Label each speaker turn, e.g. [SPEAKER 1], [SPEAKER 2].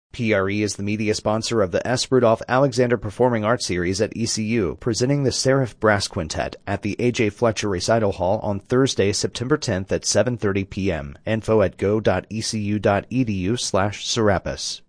[SPEAKER 1] PRE is the media sponsor of the S. Rudolph Alexander Performing Arts Series at ECU, presenting the Seraph Brass Quintet at the A.J. Fletcher Recital Hall on Thursday, September 10th at 7:30 p.m. Info at go.ecu.edu/Serapis.